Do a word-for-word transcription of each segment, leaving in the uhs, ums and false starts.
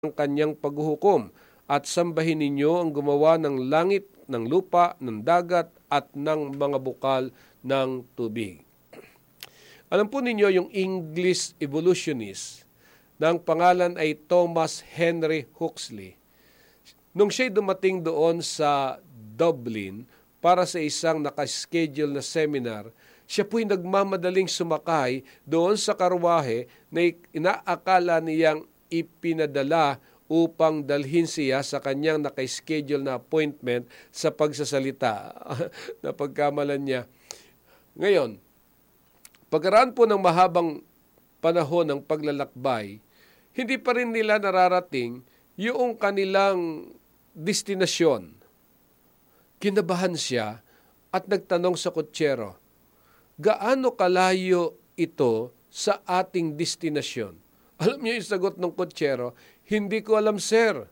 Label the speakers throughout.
Speaker 1: ng kanyang paghuhukom at sambahin ninyo ang gumawa ng langit, ng lupa, ng dagat at ng mga bukal ng tubig. Alam po ninyo yung English evolutionist na ang pangalan ay Thomas Henry Huxley. Nung siya'y dumating doon sa Dublin para sa isang nakaschedule na seminar, siya po'y nagmamadaling sumakay doon sa karwahe na inaakala niyang ipinadala upang dalhin siya sa kanyang nakaschedule na appointment sa pagsasalita. Napagkamalan niya. Ngayon, pagkaraan po ng mahabang panahon ng paglalakbay, hindi pa rin nila nararating yung kanilang destinasyon. Kinabahan siya at nagtanong sa kutsero, gaano kalayo ito sa ating destinasyon? Alam niyo yung sagot ng kutsero, hindi ko alam, sir.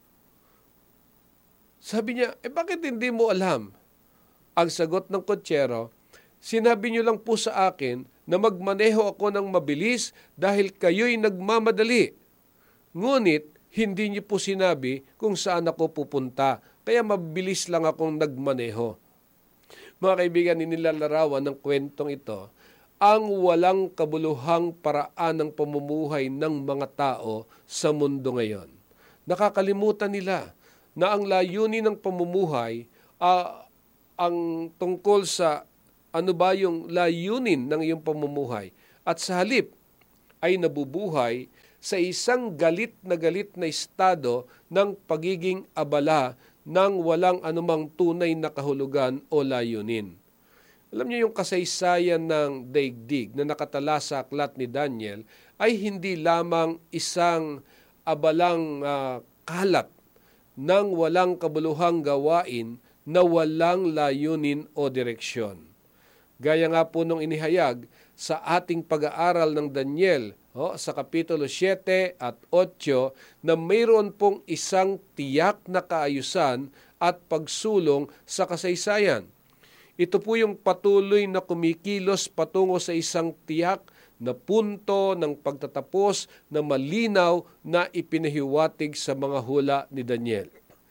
Speaker 1: Sabi niya, eh bakit hindi mo alam? Ang sagot ng kutsero, sinabi niyo lang po sa akin na magmaneho ako ng mabilis dahil kayo'y nagmamadali. Ngunit, hindi niyo po sinabi kung saan ako pupunta, kaya mabilis lang akong nagmaneho. Mga kaibigan, inilalarawan ng kwentong ito ang walang kabuluhang paraan ng pamumuhay ng mga tao sa mundo ngayon. Nakakalimutan nila na ang layunin ng pamumuhay, uh, ang tungkol sa ano ba yung layunin ng iyong pamumuhay. At sa halip ay nabubuhay sa isang galit na galit na estado ng pagiging abala ng walang anumang tunay na kahulugan o layunin. Alam niyo yung kasaysayan ng daigdig na nakatala sa aklat ni Daniel ay hindi lamang isang abalang uh, kalat ng walang kabuluhang gawain na walang layunin o direksyon. Gaya nga po nung inihayag sa ating pag-aaral ng Daniel oh, sa Kapitulo siyete at eight na mayroon pong isang tiyak na kaayusan at pagsulong sa kasaysayan. Ito po yung patuloy na kumikilos patungo sa isang tiyak na punto ng pagtatapos na malinaw na ipinahiwatig sa mga hula ni Daniel.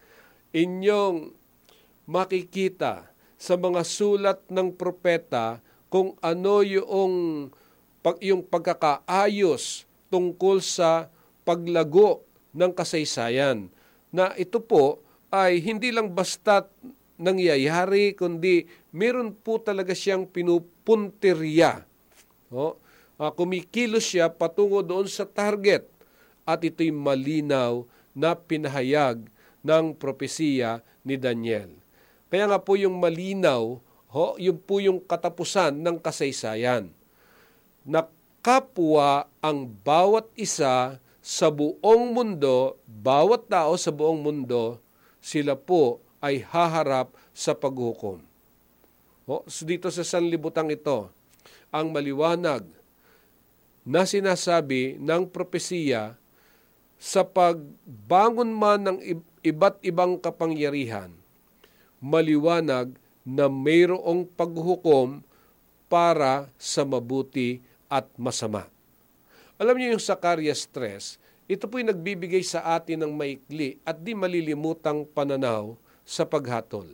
Speaker 1: Inyong makikita sa mga sulat ng propeta kung ano yung, yung pagkakaayos tungkol sa paglago ng kasaysayan. Na ito po ay hindi lang basta nangyayari, kundi meron po talaga siyang pinupuntirya. O, uh, kumikilos siya patungo doon sa target at ito'y malinaw na pinahayag ng propesiya ni Daniel. Kaya nga po yung malinaw, ho, yun po yung katapusan ng kasaysayan. Na kapwa ang bawat isa sa buong mundo, bawat tao sa buong mundo, sila po ay haharap sa paghukom. Ho, so dito sa sanlibutan ito, ang maliwanag na sinasabi ng propesiya sa pagbangon man ng iba't ibang kapangyarihan, maliwanag na mayroong paghukom para sa mabuti at masama. Alam niyo yung Zacarias three, ito po'y nagbibigay sa atin ng maikli at di malilimutang pananaw sa paghatol.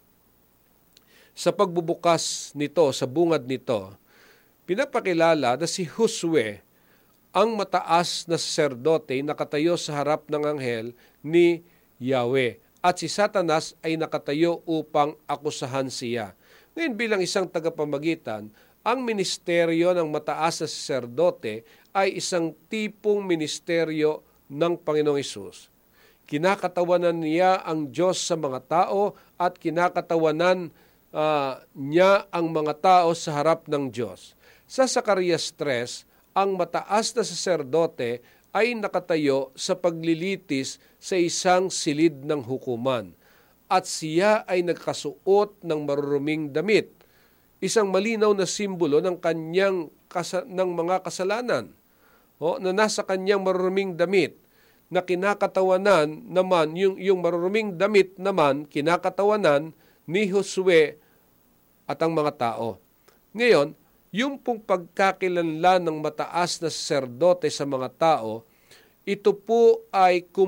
Speaker 1: Sa pagbubukas nito, sa bungad nito, pinapakilala na si Josue, ang mataas na saserdote, nakatayo sa harap ng anghel ni Yahweh. At si Satanas ay nakatayo upang akusahan siya. Ngayon bilang isang tagapamagitan, ang ministeryo ng mataas na saserdote ay isang tipong ministeryo ng Panginoong Hesus. Kinakatawanan niya ang Diyos sa mga tao at kinakatawanan uh, niya ang mga tao sa harap ng Diyos. Sa Zacarias three, ang mataas na saserdote ay nakatayo sa paglilitis sa isang silid ng hukuman at siya ay nagkasuot ng maruruming damit, isang malinaw na simbolo ng kanyang kasa, ng mga kasalanan o, na nasa kanyang maruruming damit na kinakatawanan naman, yung, yung maruruming damit naman kinakatawanan ni Josue at ang mga tao. Ngayon, yung pong pagkakilanlan ng mataas na saserdote sa mga tao, ito po ay